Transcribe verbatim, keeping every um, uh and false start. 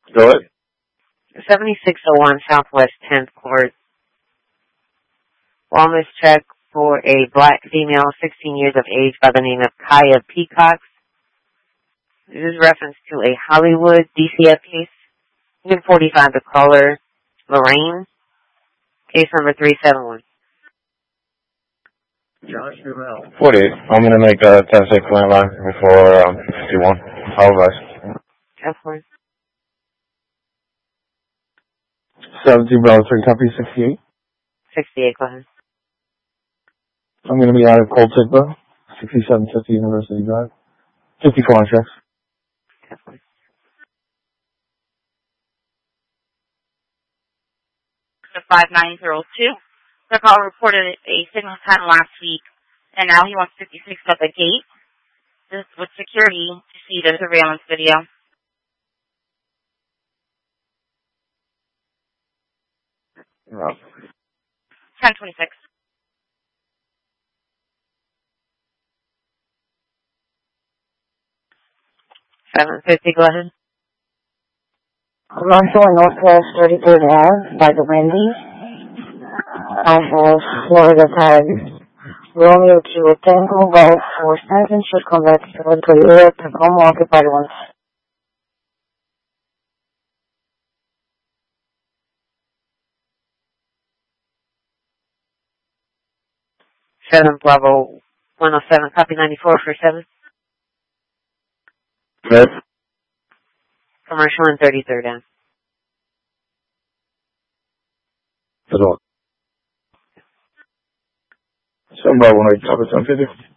Go ahead. seventy-six oh one Southwest tenth Court. Wellness check for a black female, sixteen years of age, by the name of Kaya Peacock. This is reference to a Hollywood D C F case. ten forty-five, the caller, Lorraine. Case number three seven one. Josh Dumel. forty-eight. I'm going to make a ten six landline before um, fifty-one. I'll advise. That's fine. seven two Bravo three, copy sixty-eight. sixty-eight, go ahead. I'm going to be out of Cold Sigba, sixty-seven fifty University Drive. fifty-four on checks. That's fine. five nine zero two. The call reported a signal time last week, and now he wants fifty-six at the gate. This is with security to see the surveillance video. No. ten twenty-six. seven fifty, go ahead. Russell Northwest thirty-third Ave by the Wendy's. I have Florida tag Romeo Kilo Tango Golf for Stanton should come back to the Toyota Tacoma occupied ones. seven Bravo one oh seven, copy ninety-four for seven. Good. Commercial and thirty-third Ave. Good one. seven Bravo one eight, copy ten fifty.